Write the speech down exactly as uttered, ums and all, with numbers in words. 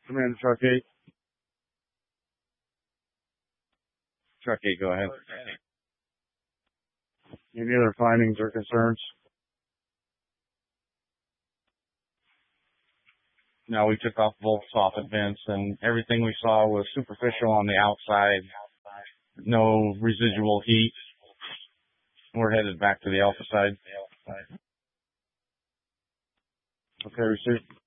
Commander Truck eight. Truck eight, go ahead. Any other findings or concerns? No, we took off both soffit vents, and everything we saw was superficial on the outside. No residual heat. We're headed back to the Alpha side. Okay, received.